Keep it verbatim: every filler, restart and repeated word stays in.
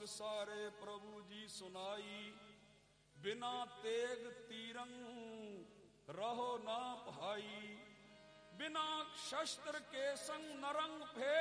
ਸੰਸਾਰੇ ਪ੍ਰਭੂ ਜੀ ਸੁਨਾਈ। ਬਿਨਾ ਤੇਗ ਤੀਰੰ ਰਹੋ ਨਾ ਭਾਈ, ਬਿਨਾ ਸ਼ਸਤਰ ਕੇ ਸੰਗ ਨਰੰਗ ਫੇ